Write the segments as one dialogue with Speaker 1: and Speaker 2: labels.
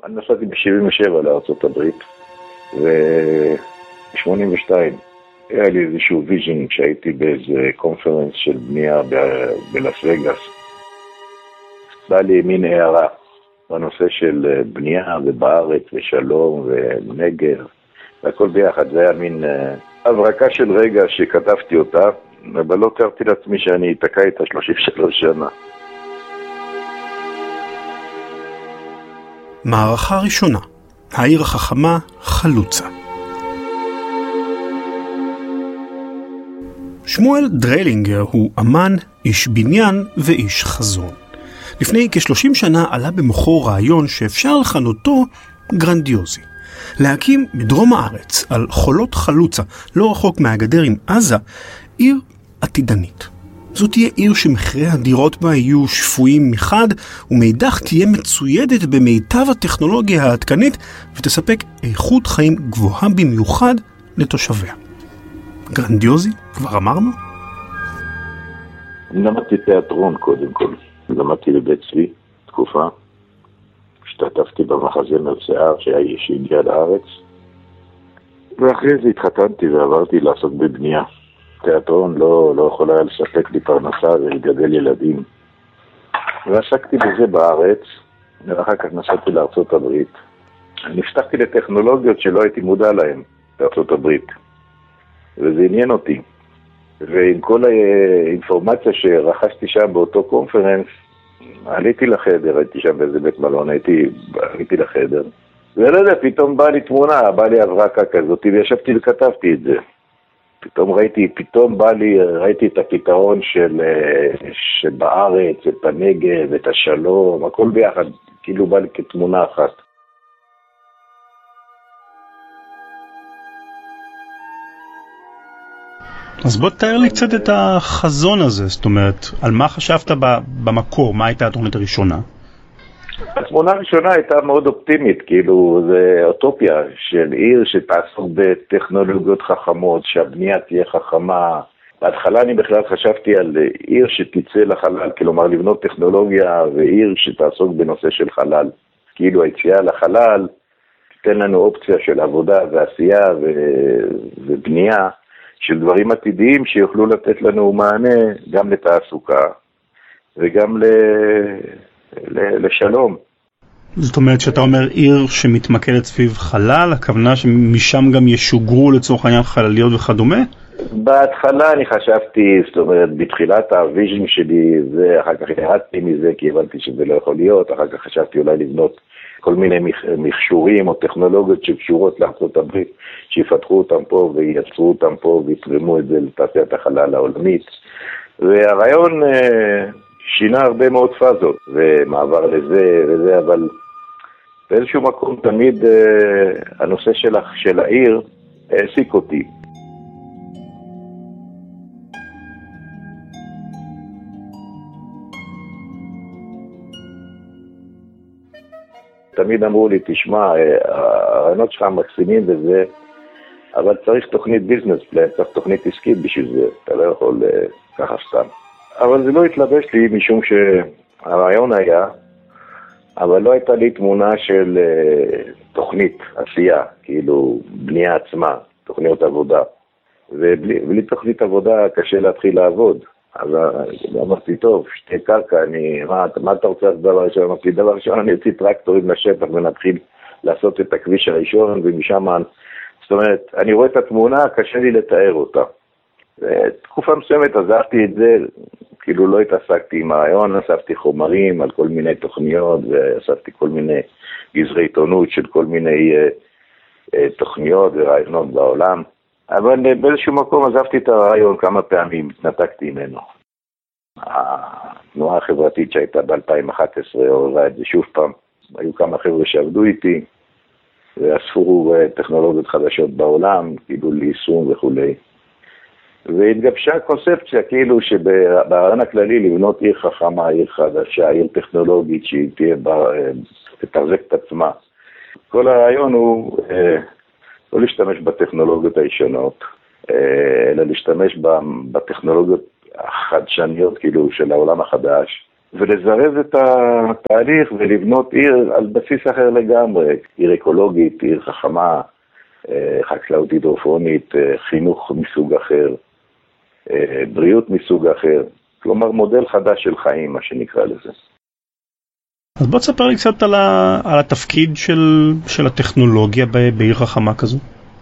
Speaker 1: אני נסעתי ב-77 לארצות הברית, וב-82 היה לי איזשהו ויז'ן שהייתי באיזה קונפרנס של בנייה בלאס וגאס. בא לי מין הערה בנושא של בנייה ובארץ ושלום ונגר, והכל ביחד. זה היה מין הברקה של רגע שכתבתי אותה, אבל לא תיארתי לעצמי שאני אתקע איתה 33 שנה.
Speaker 2: מערכה ראשונה, העיר החכמה חלוצה. שמואל דריילינגר הוא אמן, איש בניין ואיש חזון. לפני כ-30 שנה עלה במוחו רעיון שאפשר לכנותו גרנדיוזי. להקים בדרום הארץ, על חולות חלוצה, לא רחוק מהגדר עם עזה, עיר עתידנית. זאת תהיה עיר שמחירי הדירות בה יהיו שפויים מחד, ומאידך תהיה מצוידת במיטב הטכנולוגיה העדכנית, ותספק איכות חיים גבוהה במיוחד לתושביה. גרנדיוזי, כבר אמרנו?
Speaker 1: אני למדתי תיאטרון קודם כל. למדתי בבית צבי תקופה. השתתפתי במחזמר שיער שהגיע לארץ. ואחרי זה התחתנתי ועברתי לעסוק בבנייה. תיאטרון לא יכול היה לספק לי פרנסה ולגדל ילדים. ועסקתי בזה בארץ, ואחר כך נסעתי לארצות הברית. נפתחתי לטכנולוגיות שלא הייתי מודע להן בארצות הברית. וזה עניין אותי. ועם כל האינפורמציה שרכשתי שם באותו קונפרנס, עליתי לחדר, הייתי שם באיזה בית מלון, עליתי לחדר. ולא יודע, פתאום באה לי תמונה, באה לי הברקה כזאת, וישבתי וכתבתי את זה. ראיתי את הפתרון שבארץ, את הנגב, את השלום, הכל ביחד, כאילו בא לי כתמונה אחת.
Speaker 2: אז בוא תאר לי קצת את החזון הזה, זאת אומרת, על מה חשבת במקור, מה הייתה התוכנית הראשונה?
Speaker 1: התמונה הראשונה הייתה מאוד אופטימית, כאילו זה אוטופיה של עיר שתעסוק בטכנולוגיות חכמות, שהבנייה תהיה חכמה. בהתחלה אני בכלל חשבתי על עיר שתצא לחלל, כלומר לבנות טכנולוגיה ועיר שתעסוק בנושא של חלל. כאילו היציאה לחלל תיתן לנו אופציה של עבודה ועשייה ובנייה של דברים עתידיים שיוכלו לתת לנו מענה גם לתעסוקה וגם לשלום.
Speaker 2: זאת אומרת שאתה אומר עיר שמתמקדת סביב חלל, הכוונה שמשם גם ישוגרו לצורך העניין חלליות וכדומה?
Speaker 1: בהתחלה אני חשבתי, זאת אומרת, בתחילת הוויז'ן שלי, אחר כך ירדתי מזה כי הבנתי שזה לא יכול להיות, אחר כך חשבתי אולי לבנות כל מיני מכשורים או טכנולוגיות שקשורות לארצות הברית, שיפתחו אותם פה וייצרו אותם פה ויתרמו את זה לתעשיית החלל העולמית. והרעיון שינה הרבה מאוד פאזות, ומעבר לזה וזה, אבל באיזשהו מקום תמיד הנושא של העיר העסיק אותי. תמיד אמרו לי, תשמע, הרעיונות שלך מקסימים וזה, אבל צריך תוכנית ביזנס פלן, צריך תוכנית עסקית בשביל זה, אתה לא יכול ככה סתם. אבל זה לא התלבש לי משום שהרעיון היה, אבל לא הייתה לי תמונה של תוכנית עשייה, כאילו בנייה עצמה, תוכניות עבודה. ובלי תוכנית עבודה קשה להתחיל לעבוד. אז אמרתי, טוב, שתי קרקע, מה אתה רוצה לעשות דבר ראשון? אמרתי, דבר ראשון, אני אוציא טרקטורים לשטח ונתחיל לעשות את הכביש הראשון, ומשם, זאת אומרת, אני רואה את התמונה, קשה לי לתאר אותה. תקופה מסוימת עזבתי את זה, כאילו לא התעסקתי עם הרעיון, אספתי חומרים על כל מיני תוכניות, ואספתי כל מיני גזרי עיתונות של כל מיני תוכניות ורעיונות בעולם. אבל באיזשהו מקום עזבתי את הרעיון כמה פעמים, התנתקתי ממנו. התנועה החברתית שהייתה ב-2011 עוררה את זה שוב פעם. היו כמה חבר'ה שעבדו איתי, ואספו טכנולוגיות חדשות בעולם, כאילו ליישום וכו'. והתגבשה קונספציה כאילו שברעיון הכללי לבנות עיר חכמה, עיר חדשה, עיר טכנולוגית שהיא תהיה תתחזק את עצמה. כל הרעיון הוא לא להשתמש בטכנולוגיות הישנות, אלא להשתמש בטכנולוגיות החדשניות כאילו של העולם החדש, ולזרז את התהליך ולבנות עיר על בסיס אחר לגמרי, עיר אקולוגית, עיר חכמה, חקלאות הידרופונית, חינוך מסוג אחר, בריאות מסוג אחר, כלומר מודל חדש של חיים, מה שנקרא לזה.
Speaker 2: אז בוא תספר לי קצת על התפקיד של הטכנולוגיה בעיר חכמה כזו.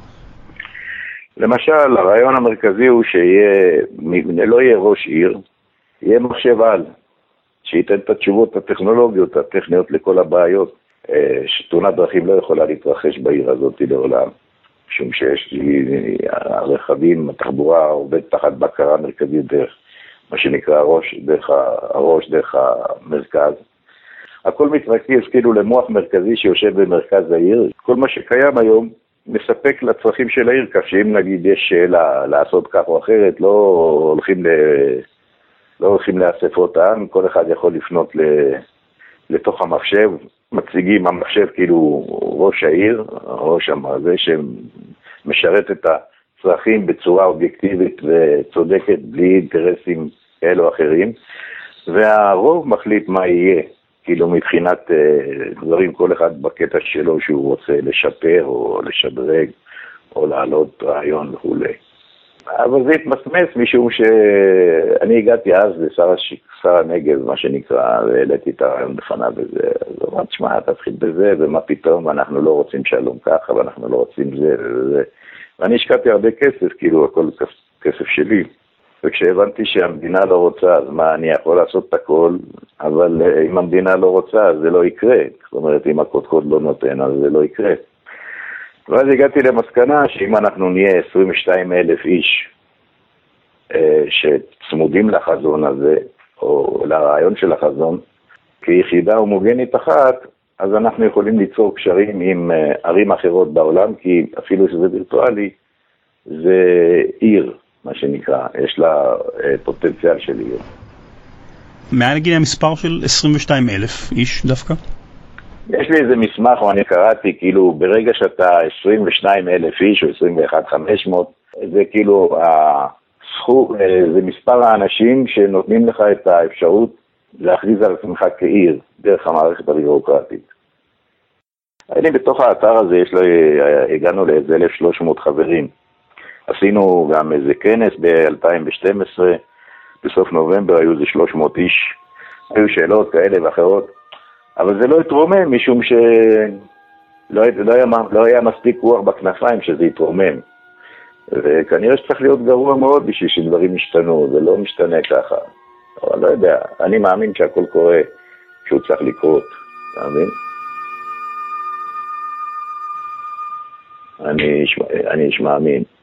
Speaker 1: למשל, הרעיון המרכזי הוא לא יהיה ראש עיר, יהיה מחשב על, שייתן את התשובות הטכנולוגיות, הטכניות לכל הבעיות. שתאונת דרכים לא יכולה להתרחש בעיר הזאת לעולם, משום שיש לי הרכבים, התחבורה עובד תחת בקרה מרכזית דרך מה שנקרא הראש, דרך המרכז. הכל מתרכז כאילו למוח מרכזי שיושב במרכז העיר. כל מה שקיים היום מספק לצרכים של העיר, כך שאם נגיד יש שאלה לעשות כך או אחרת, לא הולכים לאספות העם, כל אחד יכול לפנות לתוך המחשב, מציגים המחשב כאילו ראש העיר, ראש המרזה שמשרת את הצרכים בצורה אובייקטיבית וצודקת, בלי אינטרסים כאלו אחרים, והרוב מחליט מה יהיה, כאילו מבחינת דברים, כל אחד בקטע שלו שהוא רוצה לשפר או לשדרג או להעלות רעיון וכו'. אבל זה התמסמס משום שאני הגעתי אז לשר הנגב, מה שנקרא, והעליתי את הרעיון בפניו וזה, אז הוא אמר, תשמע, תתחיל בזה, ומה פתאום, אנחנו לא רוצים שלום ככה, ואנחנו לא רוצים זה וזה. ואני השקעתי הרבה כסף, כאילו הכל כסף שלי. וכשהבנתי שהמדינה לא רוצה, אז מה, אני יכול לעשות את הכל, אבל אם המדינה לא רוצה, אז זה לא יקרה. זאת אומרת, אם הקודקוד לא נותן, אז זה לא יקרה. ואז הגעתי למסקנה שאם אנחנו נהיה 22,000 איש שצמודים לחזון הזה, או לרעיון של החזון, כיחידה הומוגנית אחת, אז אנחנו יכולים ליצור קשרים עם ערים אחרות בעולם, כי אפילו שזה וירטואלי, זה עיר, מה שנקרא, יש לה פוטנציאל של עיר.
Speaker 2: מעל נגיד המספר של 22,000 איש דווקא?
Speaker 1: יש לי איזה מסמך, או אני קראתי, כאילו ברגע שאתה 22,000 איש או 21,500, זה כאילו זה מספר האנשים שנותנים לך את האפשרות להכריז על עצמך כעיר דרך המערכת הביורוקרטית. אני בתוך האתר הזה הגענו לאיזה 1,300 חברים. עשינו גם איזה כנס ב-2012, בסוף נובמבר היו איזה 300 איש, היו שאלות כאלה ואחרות, אבל זה לא התרומם משום שלא היה מספיק רוח בכנפיים שזה יתרומם. וכנראה שצריך להיות גרוע מאוד בשביל שדברים ישתנו, זה לא משתנה ככה. אבל לא יודע, אני מאמין שהכל קורה שהוא צריך לקרות, אתה מבין? אני איש מאמין.